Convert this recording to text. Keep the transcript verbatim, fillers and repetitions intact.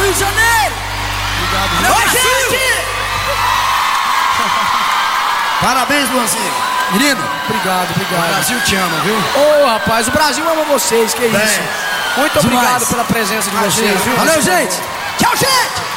Rio de Janeiro! Obrigado, Oi, gente! Parabéns, Luanzinho. Menino, obrigado, obrigado. O Brasil te ama, viu? Ô, oh, rapaz, o Brasil ama vocês, que Bem, isso. Muito demais. obrigado pela presença de Imagina, vocês, viu? Valeu, gente. Tchau, gente!